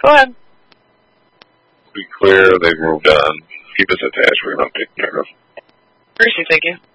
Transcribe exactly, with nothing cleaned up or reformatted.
Go ahead. Be clear, they've moved on. Keep us attached. We're going to take care of. Appreciate, thank you.